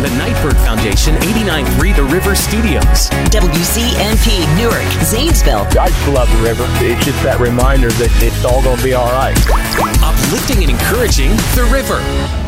the Nightbird Foundation, 89.3 The River Studios. WCNP, Newark, Zanesville. I just love the river. It's just that reminder that it's all going to be all right. Uplifting and encouraging The River.